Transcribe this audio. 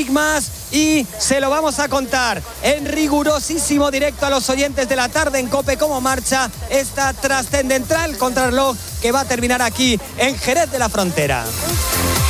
enigmas y se lo vamos a contar en rigurosísimo directo a los oyentes de la tarde en COPE cómo marcha esta trascendental contrarreloj que va a terminar aquí en Jerez de la Frontera.